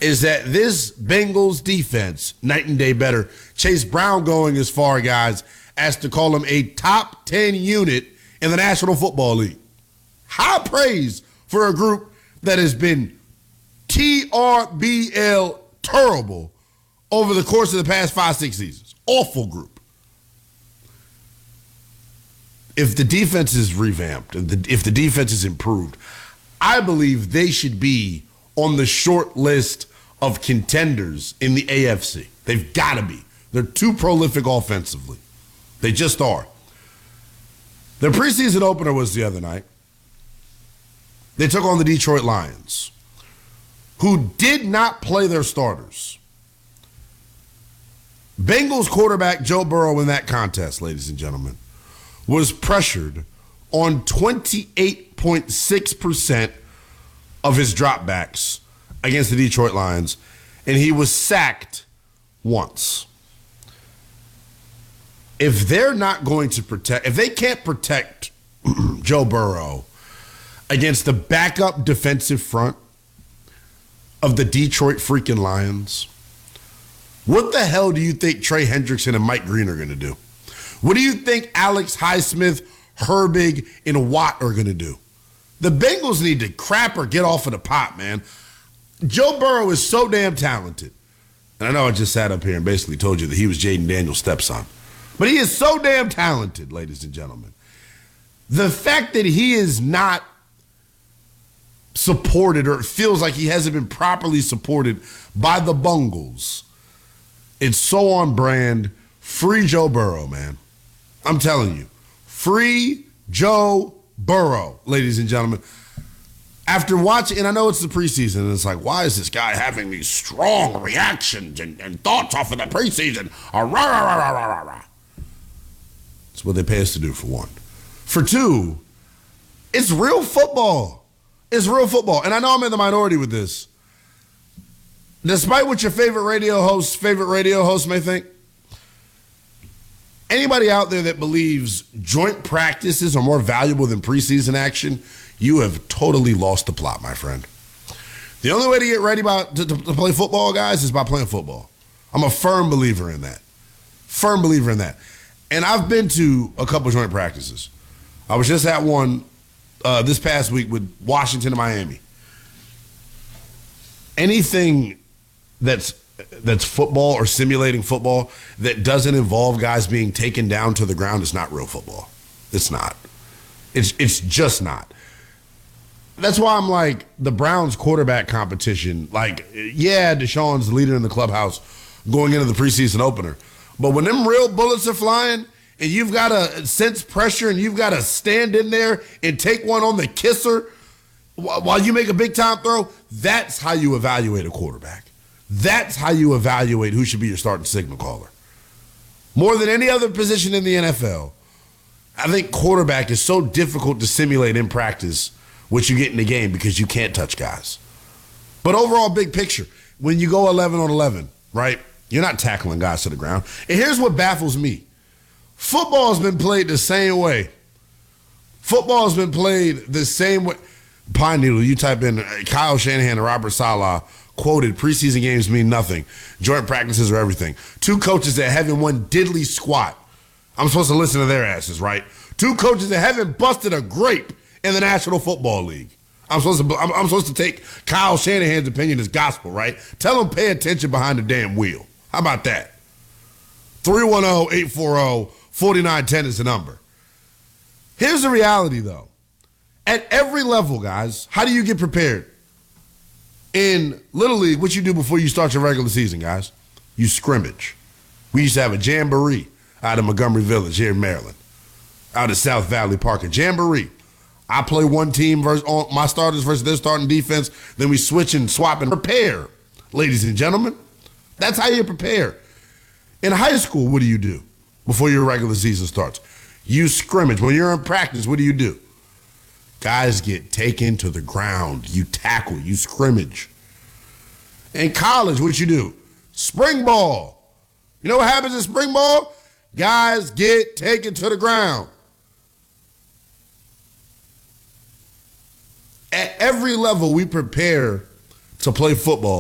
is that this Bengals defense, night and day better. Chase Brown going as far, guys, as to call him a top 10 unit in the National Football League. High praise for a group that has been TRBL terrible over the course of the past 5-6 seasons. Awful group. If the defense is revamped, if the defense is improved, I believe they should be on the short list of contenders in the AFC. They've got to be. They're too prolific offensively. They just are. Their preseason opener was the other night. They took on the Detroit Lions, who did not play their starters. Bengals quarterback Joe Burrow in that contest, ladies and gentlemen, was pressured on 28.6% of his dropbacks against the Detroit Lions, and he was sacked once. If they're not going to protect, if they can't protect Joe Burrow against the backup defensive front of the Detroit freaking Lions, what the hell do you think Trey Hendrickson and Mike Green are going to do? What do you think Alex Highsmith, Herbig, and Watt are going to do? The Bengals need to crap or get off of the pot, man. Joe Burrow is so damn talented. And I know I just sat up here and basically told you that he was Jaden Daniels' stepson. But he is so damn talented, ladies and gentlemen. The fact that he is not supported, or it feels like he hasn't been properly supported by the Bungles, it's so on brand. Free Joe Burrow, man. I'm telling you. Free Joe Burrow, ladies and gentlemen. After watching, and I know it's the preseason, and it's like, why is this guy having these strong reactions and thoughts off of the preseason? It's what they pay us to do, for one. For two, it's real football. It's real football. And I know I'm in the minority with this. Despite what your favorite radio host may think, anybody out there that believes joint practices are more valuable than preseason action, you have totally lost the plot, my friend. The only way to get ready to play football, guys, is by playing football. I'm a firm believer in that. Firm believer in that. And I've been to a couple joint practices. I was just at one this past week with Washington and Miami. Anything that's football or simulating football that doesn't involve guys being taken down to the ground is not real football. It's not. It's just not. That's why I'm like, the Browns quarterback competition, like, yeah, Deshaun's leader in the clubhouse going into the preseason opener. But when them real bullets are flying and you've got to sense pressure and you've got to stand in there and take one on the kisser while you make a big-time throw, that's how you evaluate a quarterback. That's how you evaluate who should be your starting signal caller. More than any other position in the NFL, I think quarterback is so difficult to simulate in practice what you get in the game because you can't touch guys. But overall, big picture, when you go 11 on 11, right, you're not tackling guys to the ground. And here's what baffles me. Football's been played the same way. Football's been played the same way. Pine Needle, you type in Kyle Shanahan and Robert Saleh quoted, preseason games mean nothing. Joint practices are everything. Two coaches that haven't won diddly squat. I'm supposed to listen to their asses, right? Two coaches that haven't busted a grape in the National Football League. I'm supposed to take Kyle Shanahan's opinion as gospel, right? Tell him pay attention behind the damn wheel. How about that? 310-840-4910 is the number. Here's the reality, though. At every level, guys, how do you get prepared? In Little League, what you do before you start your regular season, guys? You scrimmage. We used to have a jamboree out of Montgomery Village here in Maryland, out at South Valley Park, a jamboree. I play one team versus my starters versus their starting defense. Then we switch and swap and prepare, ladies and gentlemen. That's how you prepare. In high school, what do you do before your regular season starts? You scrimmage. When you're in practice, what do you do? Guys get taken to the ground. You tackle. You scrimmage. In college, what you do? Spring ball. You know what happens in spring ball? Guys get taken to the ground. At every level, we prepare to play football.